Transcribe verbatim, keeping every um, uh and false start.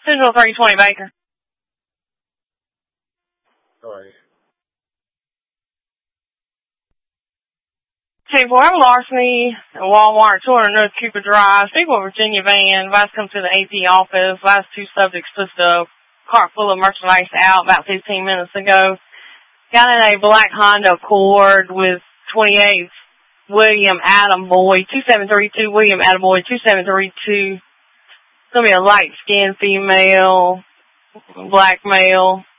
Central three twenty Baker. Sorry. ten four, I'm larceny at Walmart, two hundred North Cooper Drive. People Virginia van. Advised come to the A P office. Last two subjects pushed a cart full of merchandise out about fifteen minutes ago. Got in a black Honda Accord with twenty-eight William Adam Boyd, two seven three two William Adam Boyd, two seven three two. It's going to be a light-skinned female, black male.